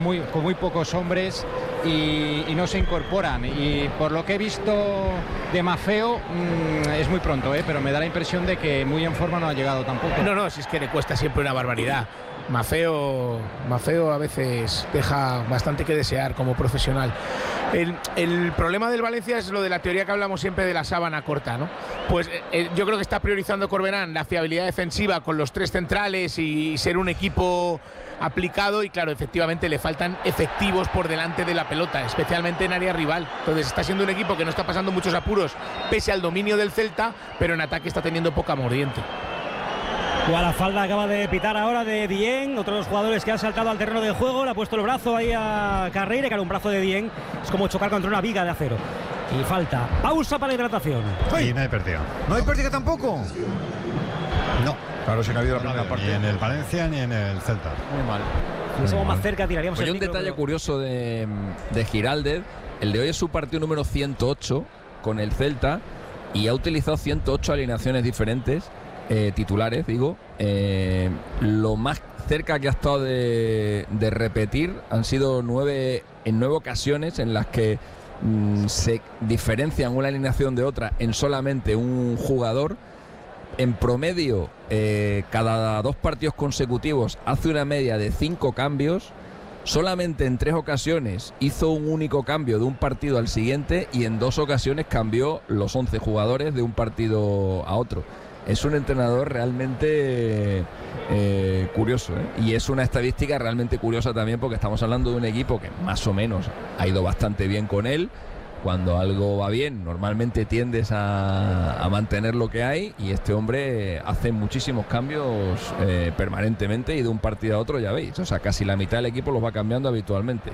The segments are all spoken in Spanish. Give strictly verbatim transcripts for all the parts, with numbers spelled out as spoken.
Muy, con muy pocos hombres y, y no se incorporan, y por lo que he visto de Maffeo mmm, es muy pronto, ¿eh? Pero me da la impresión de que muy en forma no ha llegado tampoco. No, no, si es que le cuesta siempre una barbaridad. Maffeo, Maffeo a veces deja bastante que desear como profesional. El, el problema del Valencia es lo de la teoría que hablamos siempre de la sábana corta, ¿no? Pues eh, yo creo que está priorizando Corberán la fiabilidad defensiva con los tres centrales y ser un equipo aplicado, y claro, efectivamente le faltan efectivos por delante de la pelota, especialmente en área rival. Entonces está siendo un equipo que no está pasando muchos apuros pese al dominio del Celta, pero en ataque está teniendo poca mordiente. La falda acaba de pitar ahora de Dieng, otro de los jugadores que ha saltado al terreno de juego, le ha puesto el brazo ahí a Carreira, que era un brazo de Dieng, es como chocar contra una viga de acero. Y falta. Pausa para la hidratación. Y no hay pérdida. ¿No hay pérdida tampoco? No. Claro, si no ha habido la primera no, parte. Ni en el Valencia ni en el Celta. Muy mal. Si somos más cerca, tiraríamos Oye, el un micro, detalle pero... curioso de, de Giraldez. El de hoy es su partido número ciento ocho con el Celta y ha utilizado ciento ocho alineaciones diferentes, eh, titulares, digo. Eh, lo más cerca que ha estado de, de repetir han sido nueve en nueve ocasiones en las que mmm, se diferencian una alineación de otra en solamente un jugador. En promedio, eh, cada dos partidos consecutivos hace una media de cinco cambios. Solamente en tres ocasiones hizo un único cambio de un partido al siguiente, y en dos ocasiones cambió los once jugadores de un partido a otro. Es un entrenador realmente eh, curioso, ¿eh? Y es una estadística realmente curiosa también, porque estamos hablando de un equipo que más o menos ha ido bastante bien con él. Cuando algo va bien, normalmente tiendes a, a mantener lo que hay, y este hombre hace muchísimos cambios eh, permanentemente, y de un partido a otro ya veis, o sea, casi la mitad del equipo los va cambiando habitualmente.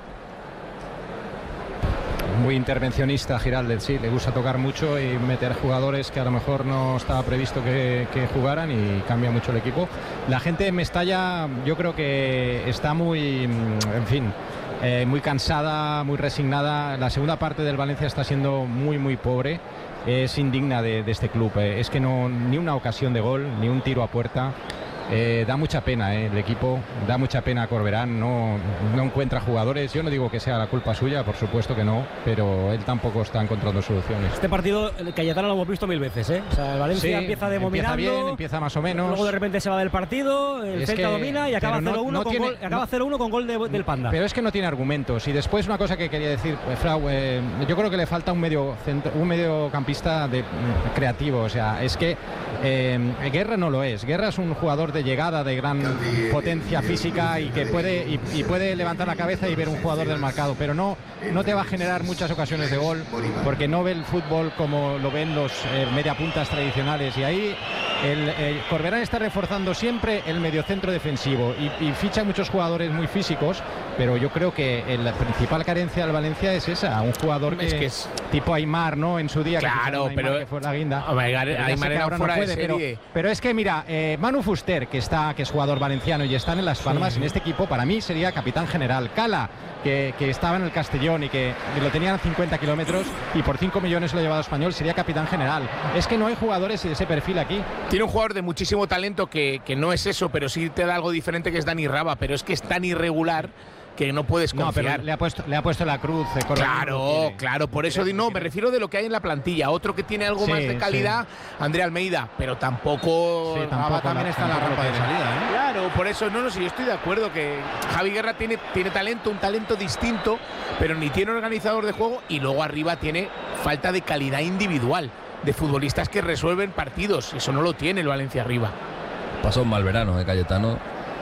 Muy intervencionista Giraldez, sí, le gusta tocar mucho y meter jugadores que a lo mejor no estaba previsto que, que jugaran, y cambia mucho el equipo. La gente de Mestalla, yo creo que está muy, en fin, Eh, muy cansada, muy resignada. La segunda parte del Valencia está siendo muy muy pobre, es indigna de, de este club, eh. Es que no, ni una ocasión de gol, ni un tiro a puerta. Eh, da mucha pena, eh, el equipo, da mucha pena a Corberán, no, no encuentra jugadores. Yo no digo que sea la culpa suya, por supuesto que no, pero él tampoco está encontrando soluciones. Este partido, el Cayetano lo hemos visto mil veces, ¿eh? O sea, el Valencia sí, empieza dominando, empieza bien, empieza más o menos. Luego de repente se va del partido, el es Celta que, domina y acaba no, cero uno no con, tiene, gol, acaba no, cero uno con gol de, del Panda. Pero es que no tiene argumentos. Y después una cosa que quería decir, eh, Frau, eh, yo creo que le falta un medio centro, un mediocampista de, mm, creativo. O sea, es que eh, Guerra no lo es. Guerra es un jugador de llegada, de gran potencia física, y que puede y, y puede levantar la cabeza y ver un jugador del marcado, pero no, no te va a generar muchas ocasiones de gol, porque no ve el fútbol como lo ven los eh, mediapuntas tradicionales. Y ahí el, el Corberán está reforzando siempre el mediocentro defensivo, y, y ficha muchos jugadores muy físicos, pero yo creo que la principal carencia del Valencia es esa, un jugador que, es que es... tipo Aymar, ¿no? En su día, claro, que pero que fue la guinda. Oh my God, pero Aymar era ahora fuera no puede, de serie. pero, pero es que mira, eh, Manu Fuster, que está que es jugador valenciano y están en Las Palmas, sí. En este equipo para mí sería capitán general. Cala, que, que estaba en el Castellón y que lo tenían a cincuenta kilómetros y por cinco millones lo ha llevado Español, sería capitán general. Es que no hay jugadores de ese perfil aquí. Tiene un jugador de muchísimo talento que, que no es eso, pero sí te da algo diferente, que es Dani Raba, pero es que es tan irregular que no puedes confiar. No, pero le ha puesto, le ha puesto la cruz. Eh, claro, claro, por eso no, me refiero de lo que hay en la plantilla. Otro que tiene algo sí, más de calidad, sí. André Almeida, pero tampoco. Sí, tampoco también la, está en la rampa de salida, ¿eh? Claro, por eso, no, no, sí, yo estoy de acuerdo que Javi Guerra tiene, tiene talento, un talento distinto, pero ni tiene organizador de juego, y luego arriba tiene falta de calidad individual, de futbolistas que resuelven partidos. Eso no lo tiene el Valencia arriba. Pasó un mal verano de Cayetano.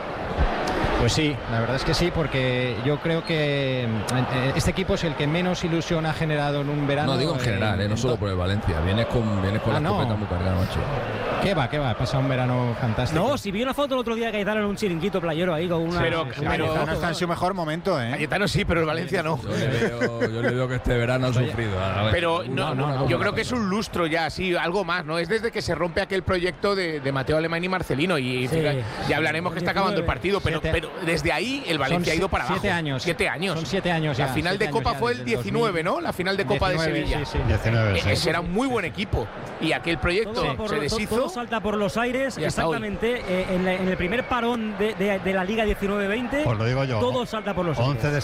Pues sí, la verdad es que sí, porque yo creo que este equipo es el que menos ilusión ha generado en un verano. No, digo en general, eh, no solo por el Valencia. Vienes con, vienes con ah, la no. escopeta muy cargada, macho. ¿Qué va? ¿Qué va? Ha pasado un verano fantástico. No, si vi una foto el otro día de Cayetano en un chiringuito playero ahí con una. Pero, una pero Cayetano está en su mejor momento, ¿eh? Cayetano sí, pero el Valencia no. Yo le veo, yo le veo que este verano ha sufrido. Pero no, no, no, no, yo no, creo no, que es un lustro ya, sí, algo más, ¿no? Es desde que se rompe aquel proyecto de, de Mateo Alemán y Marcelino, y sí, ya hablaremos que está acabando el partido, pero, se te, pero pero desde ahí el Valencia ha ido para siete abajo. años. Siete años. Son siete años La ya, final siete de Copa años ya, fue el desde el diecinueve, dos mil. ¿no? La final de Copa diecinueve, de Sevilla. sí, sí. diecinueve, sí. Ese era un muy buen equipo. Y aquel proyecto Todo, por, se todo, deshizo. todo salta por los aires, y hasta hoy. exactamente. Eh, en, la- en el primer parón de, de- de la Liga diecinueve veinte, Os lo digo yo. todo salta por los aires. once de